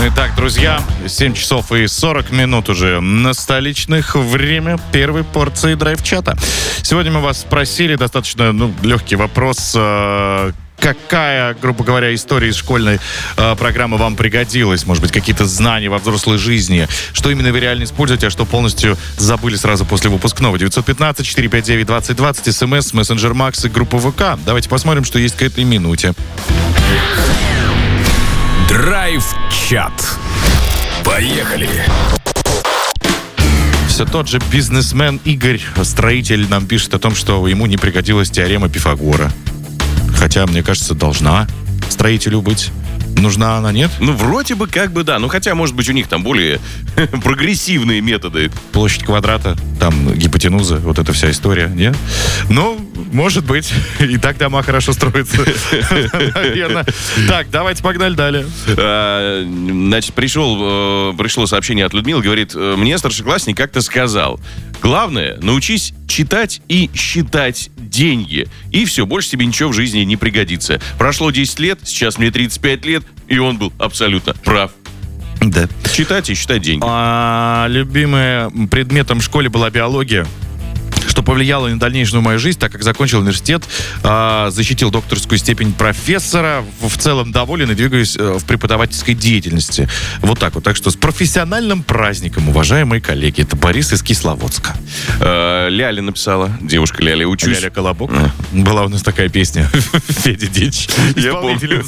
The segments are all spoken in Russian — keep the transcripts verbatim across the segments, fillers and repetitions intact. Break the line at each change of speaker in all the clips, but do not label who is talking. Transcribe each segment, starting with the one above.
Итак, друзья, семь часов и сорок минут уже на столичных. Время первой порции драйв-чата. Сегодня мы вас спросили достаточно ну, легкий вопрос. Э- Какая, грубо говоря, история из школьной э, программы вам пригодилась? Может быть, какие-то знания во взрослой жизни? Что именно вы реально используете, а что полностью забыли сразу после выпускного? девять один пять четыре пять девять двадцать двадцать, СМС, мессенджер Макс и группа ВК. Давайте посмотрим, что есть к этой минуте.
Драйв-чат. Поехали!
Все тот же бизнесмен Игорь, строитель, нам пишет о том, что ему не пригодилась теорема Пифагора. Хотя, мне кажется, должна строителю быть. Нужна она, нет?
Ну, вроде бы как бы да. Ну, хотя, может быть, у них там более прогрессивные методы.
Площадь квадрата, там гипотенуза, вот эта вся история, нет? Ну, может быть. И так дома хорошо строятся. Наверное. Так, давайте погнали далее.
А, значит, пришел, пришло сообщение от Людмилы, говорит, мне старшеклассник как-то сказал, главное, научись читать и считать деньги. И все, больше тебе ничего в жизни не пригодится. Прошло десять лет, сейчас мне тридцать пять лет, и он был абсолютно прав.
Да.
Читать и считать деньги.
А, любимым предметом в школе была биология, что повлияло на дальнейшую мою жизнь, так как закончил университет, э, защитил докторскую степень профессора, в, в целом доволен и двигаюсь э, в преподавательской деятельности. Вот так вот. Так что с профессиональным праздником, уважаемые коллеги. Это Борис из Кисловодска.
Э, Ляля написала, девушка Ляля, учусь.
Ляля Колобок. А. Была у нас такая песня. Федя Дич.
Я помню.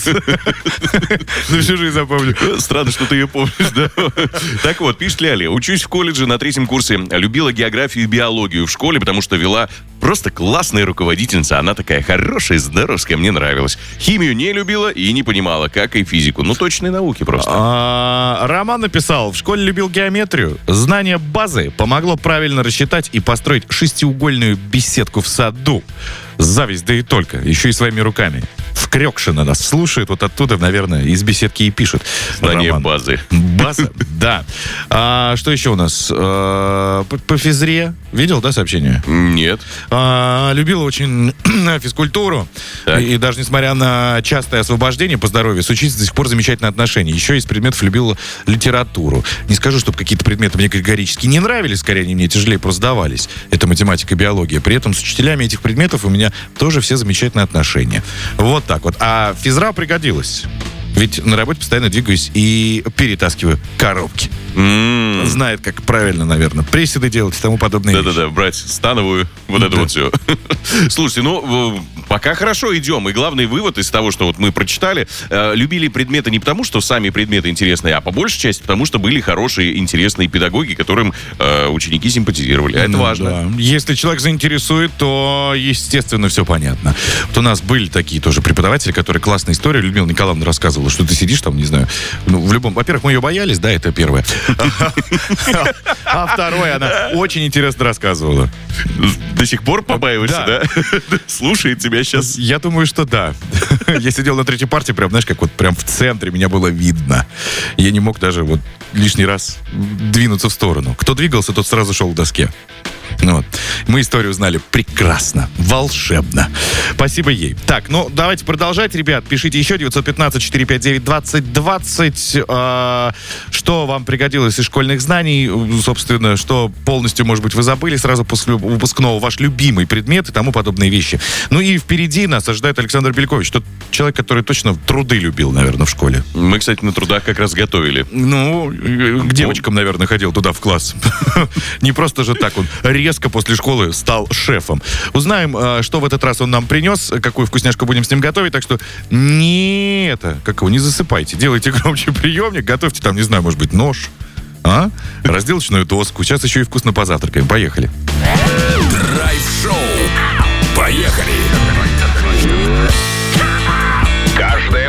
Ну, всю жизнь запомню.
Странно, что ты ее помнишь, да? Так вот, пишет Ляля, учусь в колледже на третьем курсе. Любила географию и биологию в школе, потому что вела просто классная руководительница. Она такая хорошая, здоровская, мне нравилась. Химию не любила и не понимала, как и физику. Ну, точные науки просто.
А, Роман написал, в школе любил геометрию. Знание базы помогло правильно рассчитать и построить шестиугольную беседку в саду. Зависть, да и только. Еще и своими руками. Вкрёкшина нас слушает. Вот оттуда, наверное, из беседки и пишет.
Знание
Роман.
Базы.
База? Да. А, что еще у нас? А, по, по физре. Видел, да, сообщение?
Нет.
А, любила очень физкультуру. И, и даже несмотря на частое освобождение по здоровью, с учительницей до сих пор замечательные отношения. Еще из предметов любила литературу. Не скажу, чтобы какие-то предметы мне категорически не нравились, скорее они мне тяжелее просто давались. Это математика и биология. При этом с учителями этих предметов у меня тоже все замечательные отношения. Вот так вот. А физра пригодилась. Ведь на работе постоянно двигаюсь и перетаскиваю коробки.
Mm.
Знает, как правильно, наверное, приседы делать и тому подобное.
Да-да-да, брать становую, вот это
да.
вот все. Слушайте, ну, пока хорошо идем. И главный вывод из того, что вот мы прочитали, э, любили предметы не потому, что сами предметы интересные, а по большей части потому, что были хорошие, интересные педагоги, которым э, ученики симпатизировали. А это
ну,
важно.
Да. Если человек заинтересует, то, естественно, все понятно. Вот у нас были такие тоже преподаватели, которые классную историю, Людмила Николаевна рассказывала, что ты сидишь там, не знаю, ну, в любом... Во-первых, мы ее боялись, да, это первое. А второе, она очень интересно рассказывала.
До сих пор побаиваешься, да? Слушает тебя сейчас.
Я думаю, что да. Я сидел на третьей партии, прям, знаешь, как вот прям в центре меня было видно. Я не мог даже вот лишний раз двинуться в сторону. Кто двигался, тот сразу шел к доске. Ну вот. Мы историю знали прекрасно, волшебно. Спасибо ей. Так, ну давайте продолжать, ребят. Пишите еще девять один пять четыре пять девять двадцать двадцать. Э, что вам пригодилось из школьных знаний, собственно, что полностью, может быть, вы забыли сразу после выпускного, ваш любимый предмет и тому подобные вещи. Ну и впереди нас ожидает Александр Белькович, тот человек, который точно труды любил, наверное, в школе.
Мы, кстати, на трудах как раз готовили.
Ну, к девочкам, наверное, ходил туда в класс. Не просто же так он резко после школы стал шефом. Узнаем, что в этот раз он нам принес, какую вкусняшку будем с ним готовить. Так что не это, как его, не засыпайте. Делайте громче приемник, готовьте там, не знаю, может быть, нож, а? разделочную доску. Сейчас еще и вкусно позавтракаем. Поехали.
Драйв-шоу. Поехали.
Каждое